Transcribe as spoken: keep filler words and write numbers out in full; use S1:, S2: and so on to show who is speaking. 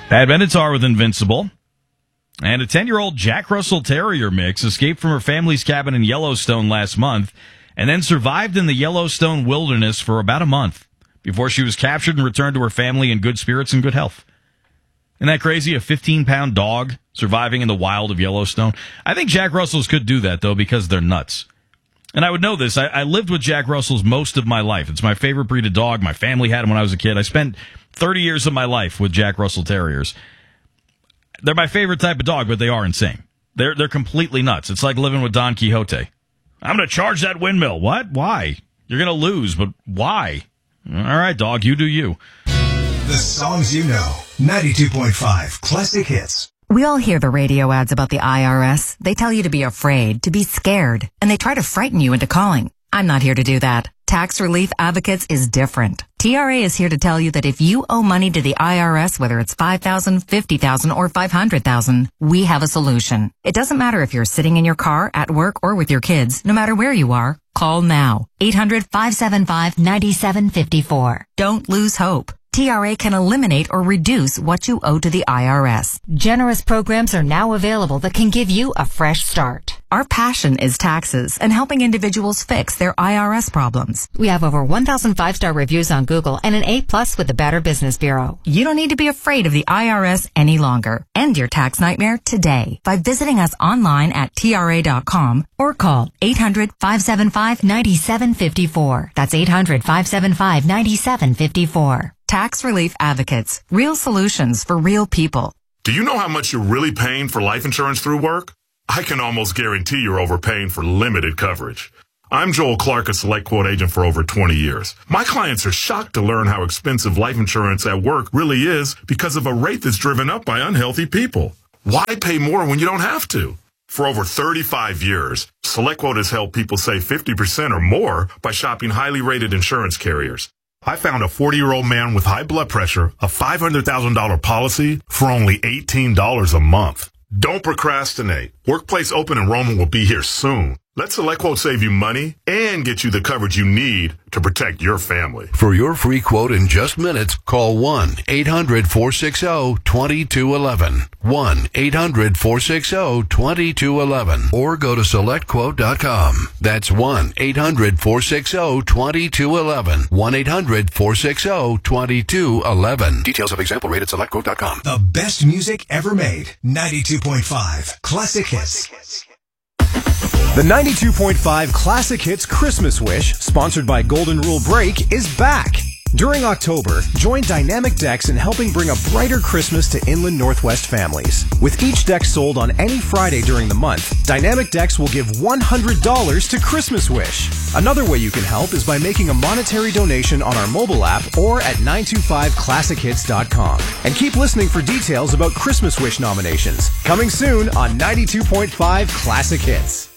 S1: Pat Benatar with Invincible. And a ten-year-old Jack Russell Terrier mix escaped from her family's cabin in Yellowstone last month and then survived in the Yellowstone wilderness for about a month before she was captured and returned to her family in good spirits and good health. Isn't that crazy? A fifteen-pound dog surviving in the wild of Yellowstone. I think Jack Russells could do that, though, because they're nuts. And I would know this. I, I lived with Jack Russells most of my life. It's my favorite breed of dog. My family had him when I was a kid. I spent thirty years of my life with Jack Russell Terriers. They're my favorite type of dog, but they are insane. They're they're completely nuts. It's like living with Don Quixote. I'm going to charge that windmill. What? Why? You're going to lose, but why? All right, dog, you do you.
S2: The songs you know. ninety-two point five Classic Hits.
S3: We all hear the radio ads about the I R S. They tell you to be afraid, to be scared, and they try to frighten you into calling. I'm not here to do that. Tax Relief Advocates is different. T R A is here to tell you that if you owe money to the I R S, whether it's five thousand dollars, fifty thousand dollars, or five hundred thousand dollars, we have a solution. It doesn't matter if you're sitting in your car, at work, or with your kids. No matter where you are, call now. eight hundred, five seven five, nine seven five four. Don't lose hope. T R A can eliminate or reduce what you owe to the I R S. Generous programs are now available that can give you a fresh start. Our passion is taxes and helping individuals fix their I R S problems. We have over one thousand five-star reviews on Google and an A plus with the Better Business Bureau. You don't need to be afraid of the I R S any longer. End your tax nightmare today by visiting us online at T R A dot com or call eight hundred, five seven five, nine seven five four. That's eight hundred, five seven five, nine seven five four. Tax Relief Advocates. Real solutions for real people.
S4: Do you know how much you're really paying for life insurance through work? I can almost guarantee you're overpaying for limited coverage. I'm Joel Clark, a SelectQuote agent for over twenty years. My clients are shocked to learn how expensive life insurance at work really is because of a rate that's driven up by unhealthy people. Why pay more when you don't have to? For over thirty-five years, SelectQuote has helped people save fifty percent or more by shopping highly rated insurance carriers. I found a forty-year-old man with high blood pressure, a five hundred thousand dollars policy for only eighteen dollars a month. Don't procrastinate. Workplace open enrollment will be here soon. Let SelectQuote save you money and get you the coverage you need to protect your family.
S5: For your free quote in just minutes, call one eight hundred, four six zero, two two one one. one eight hundred, four six zero, two two one one. Or go to select quote dot com. That's one eight hundred, four six zero, two two one one. one eight hundred, four six zero, two two one one. Details of example rate at select quote dot com.
S2: The best music ever made. ninety-two point five Classic Hits.
S6: The ninety-two point five Classic Hits Christmas Wish, sponsored by Golden Rule Break, is back. During October, join Dynamic Decks in helping bring a brighter Christmas to Inland Northwest families. With each deck sold on any Friday during the month, Dynamic Decks will give one hundred dollars to Christmas Wish. Another way you can help is by making a monetary donation on our mobile app or at nine two five classic hits dot com. And keep listening for details about Christmas Wish nominations. Coming soon on ninety-two point five Classic Hits.